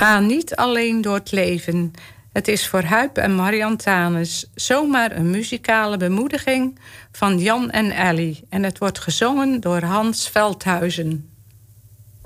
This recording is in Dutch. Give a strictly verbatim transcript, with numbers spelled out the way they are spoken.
Ga niet alleen door het leven. Het is voor Huip en Marianne Thanes zomaar een muzikale bemoediging van Jan en Ellie. En het wordt gezongen door Hans Veldhuizen.